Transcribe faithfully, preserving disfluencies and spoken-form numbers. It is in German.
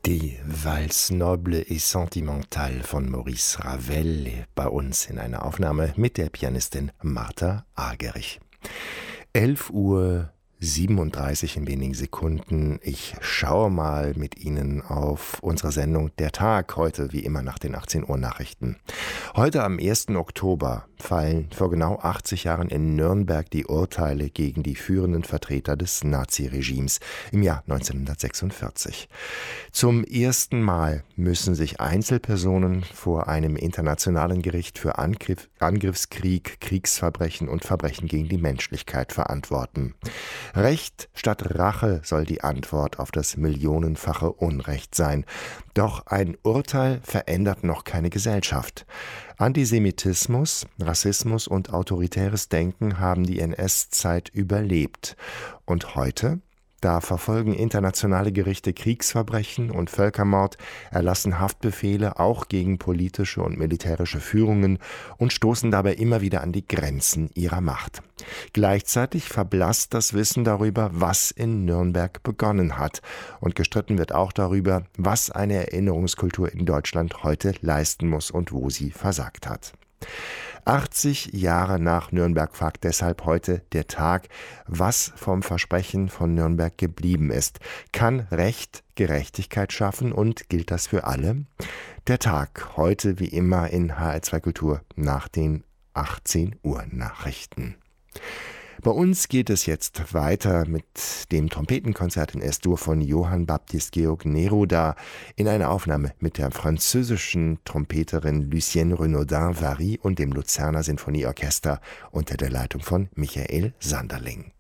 Die Valse noble et sentimentale von Maurice Ravel bei uns in einer Aufnahme mit der Pianistin Martha Argerich. elf Uhr siebenunddreißig in wenigen Sekunden. Ich schaue mal mit Ihnen auf unsere Sendung Der Tag, heute wie immer nach den achtzehn Uhr Nachrichten. Heute am ersten Oktober fallen vor genau achtzig Jahren in Nürnberg die Urteile gegen die führenden Vertreter des Naziregimes im Jahr neunzehnhundertsechsundvierzig. Zum ersten Mal müssen sich Einzelpersonen vor einem internationalen Gericht für Angriff, Angriffskrieg, Kriegsverbrechen und Verbrechen gegen die Menschlichkeit verantworten. Recht statt Rache soll die Antwort auf das millionenfache Unrecht sein. Doch ein Urteil verändert noch keine Gesellschaft. Antisemitismus, Rassismus und autoritäres Denken haben die N S-Zeit überlebt. Und heute? Da verfolgen internationale Gerichte Kriegsverbrechen und Völkermord, erlassen Haftbefehle auch gegen politische und militärische Führungen und stoßen dabei immer wieder an die Grenzen ihrer Macht. Gleichzeitig verblasst das Wissen darüber, was in Nürnberg begonnen hat. Und gestritten wird auch darüber, was eine Erinnerungskultur in Deutschland heute leisten muss und wo sie versagt hat. achtzig Jahre nach Nürnberg fragt deshalb heute der Tag, was vom Versprechen von Nürnberg geblieben ist. Kann Recht Gerechtigkeit schaffen und gilt das für alle? Der Tag heute wie immer in H R zwei Kultur nach den achtzehn Uhr Nachrichten. Bei uns geht es jetzt weiter mit dem Trompetenkonzert in S-Dur von Johann Baptist Georg Neruda in einer Aufnahme mit der französischen Trompeterin Lucienne Renaudin-Vary und dem Luzerner Sinfonieorchester unter der Leitung von Michael Sanderling.